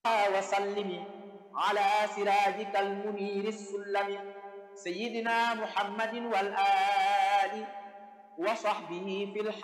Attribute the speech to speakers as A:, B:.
A: وسلم على سراجك المنير السلم سيدنا محمد والآل وصحبه في الحق